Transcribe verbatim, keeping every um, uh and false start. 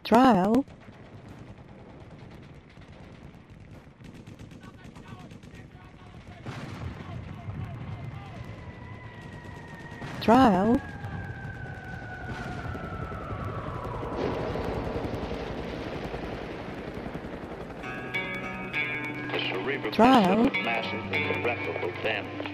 Trial? Trial? The cerebral Trial? suffered massive and irreparable damage.